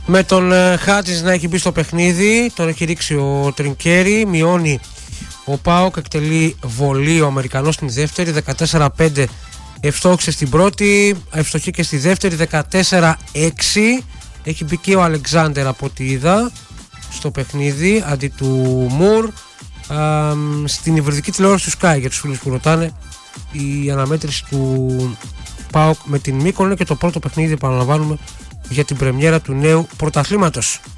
Με τον Χάτζης να έχει μπει στο παιχνίδι, τον έχει ρίξει ο Τρινκέρι, μειώνει ο ΠΑΟΚ, εκτελεί βολή ο Αμερικανός στην δεύτερη, 14-5 ευστόχησε στην πρώτη, ευστοχή και στη δεύτερη, 14-6. Έχει μπει και ο Αλεξάνδερ από ό,τι είδα στο παιχνίδι αντί του Μουρ. Στην υβριδική τηλεόραση του Sky, για τους φίλους που ρωτάνε, η αναμέτρηση του ΠΑΟΚ με την Μύκονο και το πρώτο παιχνίδι, επαναλαμβάνουμε, για την πρεμιέρα του νέου πρωταθλήματος.